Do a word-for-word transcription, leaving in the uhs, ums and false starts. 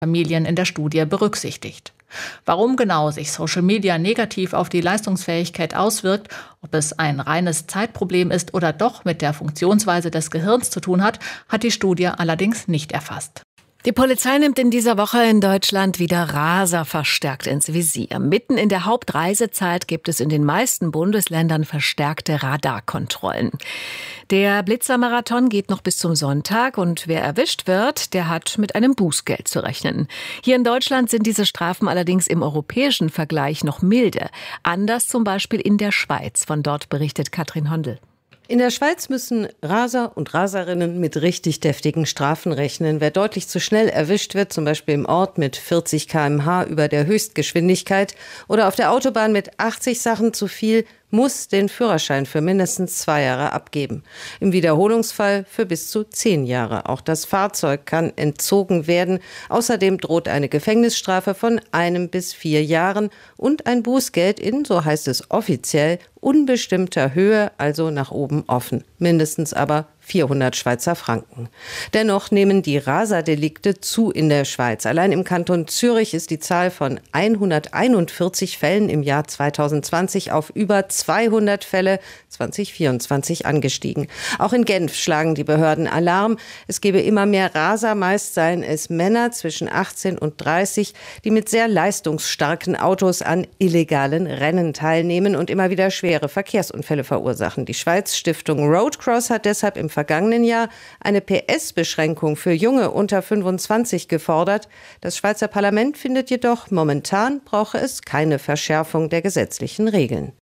Familien in der Studie berücksichtigt. Warum genau sich Social Media negativ auf die Leistungsfähigkeit auswirkt, ob es ein reines Zeitproblem ist oder doch mit der Funktionsweise des Gehirns zu tun hat, hat die Studie allerdings nicht erfasst. Die Polizei nimmt in dieser Woche in Deutschland wieder Raser verstärkt ins Visier. Mitten in der Hauptreisezeit gibt es in den meisten Bundesländern verstärkte Radarkontrollen. Der Blitzermarathon geht noch bis zum Sonntag und wer erwischt wird, der hat mit einem Bußgeld zu rechnen. Hier in Deutschland sind diese Strafen allerdings im europäischen Vergleich noch milde. Anders zum Beispiel in der Schweiz. Von dort berichtet Katrin Hondel. In der Schweiz müssen Raser und Raserinnen mit richtig deftigen Strafen rechnen. Wer deutlich zu schnell erwischt wird, zum Beispiel im Ort mit vierzig Kilometer pro Stunde über der Höchstgeschwindigkeit oder auf der Autobahn mit achtzig Sachen zu viel, muss den Führerschein für mindestens zwei Jahre abgeben. Im Wiederholungsfall für bis zu zehn Jahre. Auch das Fahrzeug kann entzogen werden. Außerdem droht eine Gefängnisstrafe von einem bis vier Jahren und ein Bußgeld in, so heißt es offiziell, unbestimmter Höhe, also nach oben offen. Mindestens aber vierhundert Schweizer Franken. Dennoch nehmen die Raserdelikte zu in der Schweiz. Allein im Kanton Zürich ist die Zahl von hunderteinundvierzig Fällen im Jahr zweitausendzwanzig auf über zweihundert Fälle zwanzig vierundzwanzig angestiegen. Auch in Genf schlagen die Behörden Alarm. Es gebe immer mehr Raser, meist seien es Männer zwischen achtzehn und dreißig, die mit sehr leistungsstarken Autos an illegalen Rennen teilnehmen und immer wieder schwere Verkehrsunfälle verursachen. Die Schweiz Stiftung Roadcross hat deshalb im vergangenen Jahr eine P S-Beschränkung für Junge unter fünfundzwanzig gefordert. Das Schweizer Parlament findet jedoch, momentan brauche es keine Verschärfung der gesetzlichen Regeln.